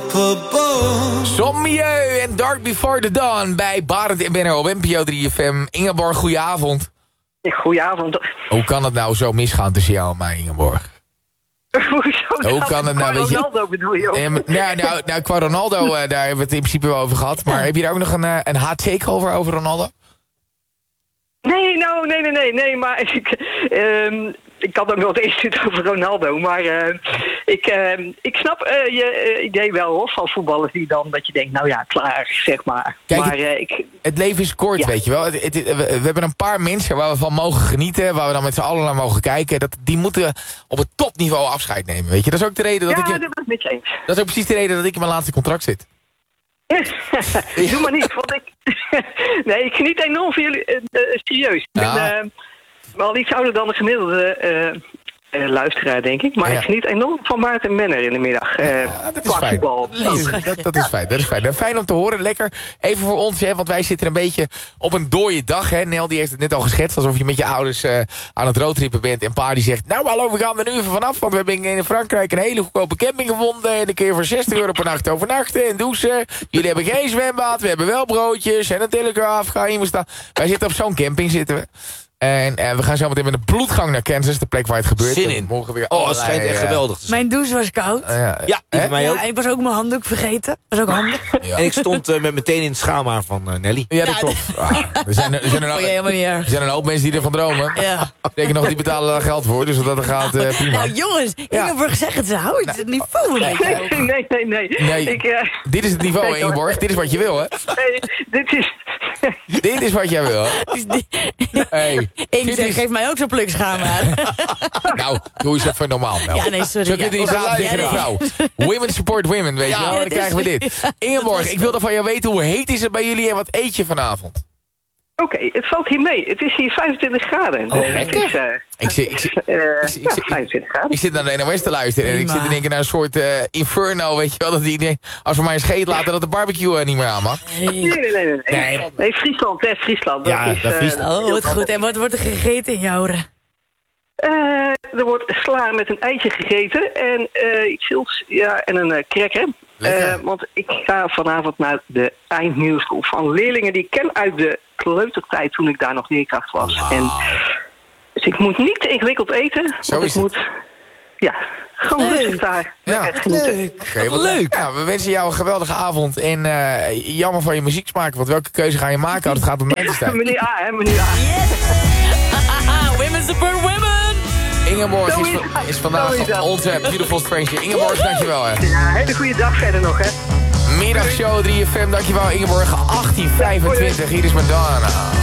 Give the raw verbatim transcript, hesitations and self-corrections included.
Sommieu en Dark Before the Dawn bij Barend en Benno op N P O drie F M. Ingeborg, goedenavond. Goedenavond. Hoe kan het nou zo misgaan tussen jou en mij, Ingeborg? Hoezo? Hoe kan het nou, weet je... Ronaldo bedoel je ook? Eh, nou, nou, nou, qua Ronaldo, uh, daar hebben we het in principe wel over gehad. Maar heb je daar ook nog een, uh, een hot-take over, over Ronaldo? Nee, nou, nee, nee, nee, nee, maar ik, um, ik had ook nog het eerste over Ronaldo, maar uh, ik, uh, ik snap uh, je uh, idee wel hoor, van voetballers die dan, dat je denkt, nou ja, klaar, zeg maar. Kijk, maar uh, ik, het leven is kort, ja. Weet je wel. Het, het, we, we hebben een paar mensen waar we van mogen genieten, waar we dan met z'n allen naar mogen kijken. Dat, die moeten op het topniveau afscheid nemen, weet je. Dat is ook de reden dat ja, ik... Ja, dat ben ik met je eens. Dat is ook precies de reden dat ik in mijn laatste contract zit. Doe maar niet, want ik... nee, ik geniet enorm van jullie, uh, uh, serieus. Ja. En, uh, wel iets ouder dan de gemiddelde uh, uh, luisteraar, denk ik. Maar ja. Ik geniet enorm van Maarten Menner in de middag. Uh, ja, dat is fijn. Dat, dat, dat is fijn, dat is fijn. En fijn om te horen, lekker. Even voor ons, hè, want wij zitten een beetje op een dooie dag. Hè. Nel die heeft het net al geschetst, alsof je met je ouders uh, aan het roadtrippen bent. En pa die zegt, nou hallo, we gaan er nu even vanaf. Want we hebben in Frankrijk een hele goedkope camping gevonden. En dan kun je voor zestig euro per nacht overnachten en douchen. Jullie hebben geen zwembad, we hebben wel broodjes en een telegraaf. Ga je staan. Wij zitten op zo'n camping, zitten we. En uh, we gaan zo meteen met een bloedgang naar Kansas, de plek waar het gebeurt. Zin in. Morgen weer oh, het schijnt echt geweldig te zijn. Mijn douche was koud. Uh, ja, ja, die van mij ook. Ja, ik was ook mijn handdoek vergeten. Dat was ook handig. Ja. En ik stond uh, met meteen in het schaamhaar van uh, Nelly. Ja, dat klopt. Ah, er zijn, er, zijn een, oh, helemaal niet erg. er zijn een hoop mensen die ervan dromen. Ja. Zeker nog, die betalen daar geld voor, dus dat gaat uh, prima. Nou jongens, ja. Ingeborg zegt het, ze houdt nou, het niveau. Nee, nee, nee, nee. nee ik, uh, dit is het niveau, nee, Ingeborg. Dit is wat je wil, hè? Nee, dit is... dit is wat jij wil, hè? Hey, Inge zegt, is... geef mij ook zo'n plukschaamhaar. Nou, doe eens even normaal, Mel. Ja, nee, sorry. Zo kun je niet praten tegen een vrouw. Women support women, weet je wel. Dan krijgen we dit. Ingeborg, ik wilde van jou weten, hoe heet is het bij jullie en wat eet je vanavond? Oké, okay, het valt hier mee. Het is hier vijfentwintig graden. Oh, het is, uh, ik, zit, ik, zit, uh, ik, zit, ja, vijfentwintig graden. Ik zit naar de N O S te luisteren en ik zit te denken naar een soort uh, inferno, weet je wel. Dat die, als we maar een scheet laten, dat de barbecue uh, niet meer aan mag. Nee, nee, nee. Nee, nee. nee. nee Friesland, hè, Friesland. Ja, dat is, dat is uh, oh, wat goed. En wat wordt er gegeten in jouw oren? Uh, er wordt sla met een eitje gegeten en uh, iets zils, ja, en een uh, cracker. Uh, want ik ga vanavond naar de eindnieuwschool van leerlingen die ik ken uit de kleutertijd toen ik daar nog leerkracht was. Wow. En, dus ik moet niet te ingewikkeld eten, Zo want is ik het. moet ja, gewoon leuk. rustig daar Ja, genieten. Okay, wat leuk. Ja, we wensen jou een geweldige avond en uh, jammer van je muzieksmaak, want welke keuze ga je maken? Het gaat om mij te staan. Meneer A, hè, meneer A. Yes. Women support women! Ingeborg is, is vandaag onze beautiful stranger. Ingeborg, dankjewel. Hè. Ja, hele goede dag verder nog, hè. Middagshow drie F M, dankjewel Ingeborg. achttien vijfentwintig, hier is Madonna.